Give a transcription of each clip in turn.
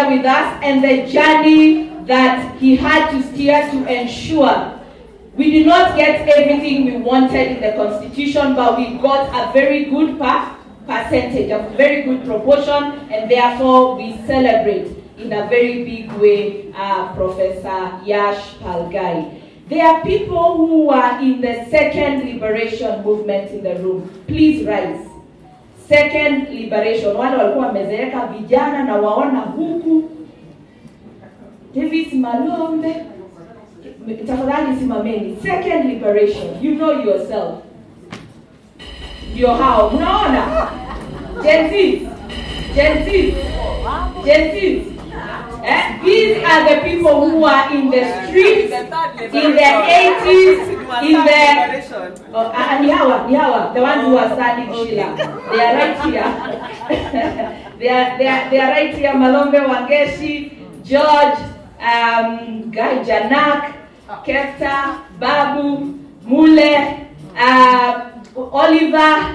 share with us and the journey that he had to steer to ensure we did not get everything we wanted in the Constitution, but we got a very good percentage, a very good proportion, and therefore we celebrate in a very big way Professor Yash Palgai. There are people who are in the second liberation movement in the room. Please rise. Second liberation. Wale walikuwa wamezeeka vijana na waona huku. Davis Malombe. Tafadhali simameni. Second liberation. You know yourself. Ndio hao. Unaona? Gen Z. These are the people who are in the streets in the 80s, in the Nihawa, the ones who are standing Sheila. They are right here. they are right here. Malombe Wangeshi, George, Guy Janak, Kefta, Babu, Mule, Oliver,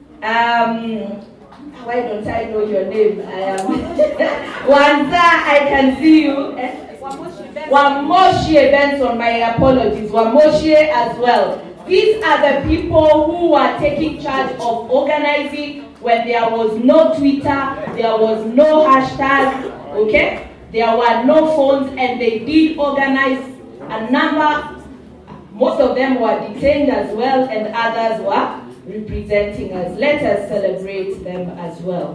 why don't I know your name? Wanza, I can see you. Wamoshe Benson, my apologies. Wamoshe as well. These are the people who are taking charge of organizing when there was no Twitter, there was no hashtag, okay? There were no phones, and they did organize a number. Most of them were detained as well, and others were representing us. Let us celebrate them as well.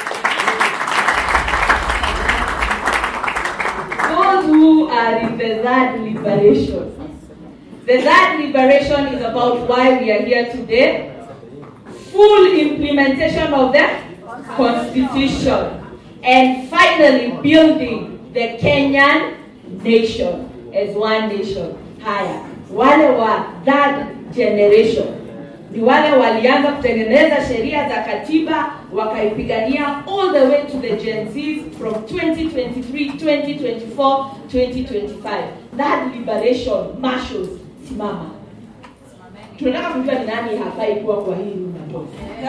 Those who are in the third liberation. The third liberation is about why we are here today. Full implementation of the Constitution. And finally building the Kenyan nation as one nation. Haya. Wale wa third generation. Ni wale walianza kutengeneza sheria za katiba wakaipigania all the way to the Gen Zs from 2023, 2024, 2025. That liberation marshals simama. Tunataka kujua ni nani hafai kuwa kwa hii room.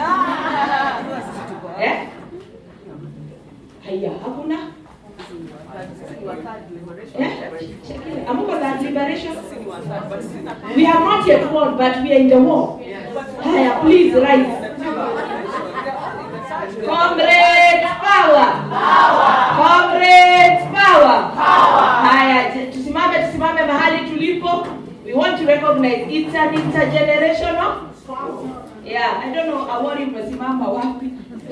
Haya, hakuna? Amuko that liberation? We have not yet won, but we are in the war. Haya, please rise. Comrades power! Comrades power! Haya, tusimame mahali tulipo. We want to recognize it's an intergenerational. Yeah, I don't know, awari mmesimama wapi.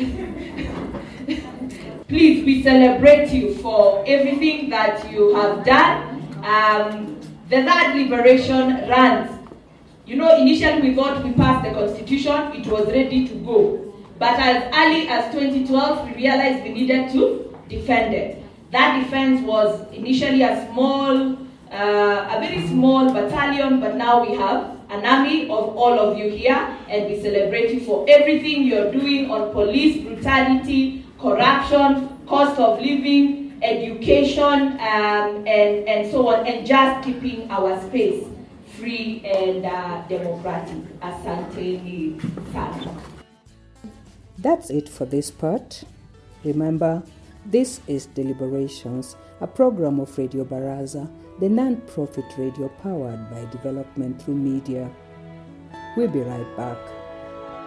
Please, we celebrate you for everything that you have done. The third liberation runs. You know, initially we thought we passed the Constitution, it was ready to go. But as early as 2012, we realized we needed to defend it. That defense was initially a very small battalion, but now we have an army of all of you here, and we celebrate you for everything you're doing on police brutality, corruption, cost of living, education, and so on, and just keeping our space free and democratic. Asanteni sana. That's it for this part. Remember, this is Deliberations, a program of Radio Baraza, the non-profit radio powered by development through media. We'll be right back.